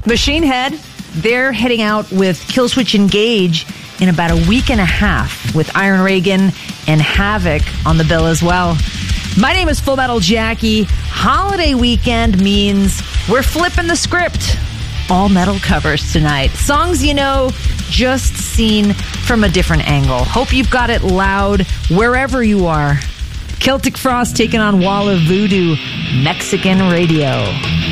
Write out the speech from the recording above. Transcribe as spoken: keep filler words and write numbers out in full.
Machine Head, they're heading out with Killswitch Engage in about a week and a half with Iron Reagan and Havoc on the bill as well. My name is Full Metal Jackie. Holiday weekend means we're flipping the script. All metal covers tonight. Songs you know, just seen from a different angle. Hope you've got it loud wherever you are. Celtic Frost taking on Wall of Voodoo, Mexican Radio.